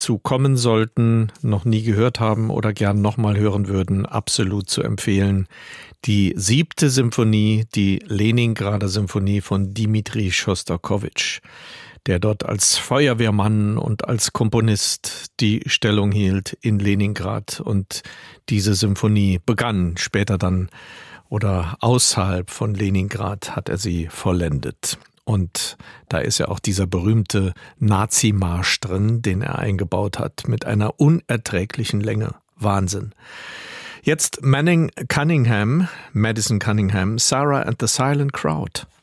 zu kommen sollten, noch nie gehört haben oder gern nochmal hören würden, absolut zu empfehlen. Die 7. Symphonie, die Leningrader Symphonie von Dmitri Schostakowitsch, der dort als Feuerwehrmann und als Komponist die Stellung hielt in Leningrad. Und diese Symphonie begann später dann oder außerhalb von Leningrad hat er sie vollendet. Und da ist ja auch dieser berühmte Nazi-Marsch drin, den er eingebaut hat, mit einer unerträglichen Länge. Wahnsinn. Jetzt Madison Cunningham, Sarah and the Silent Crowd.